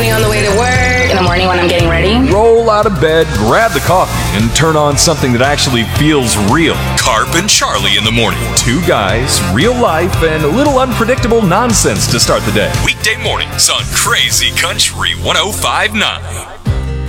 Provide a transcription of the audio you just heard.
morning on the way to work, in the morning when I'm getting ready. Roll out of bed, grab the coffee, and turn on something that actually feels real. Carp and Charlie in the morning. Two guys, real life, and a little unpredictable nonsense to start the day. Weekday mornings on Crazy Country 105.9.